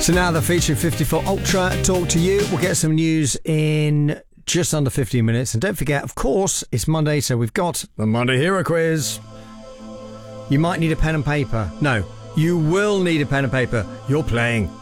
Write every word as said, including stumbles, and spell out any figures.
So now the feature fifty-four Ultra talk to you. We'll get some news in just under fifteen minutes. And don't forget, of course, it's Monday, so we've got the Monday Hero Quiz. You might need a pen and paper. No, you will need a pen and paper. You're playing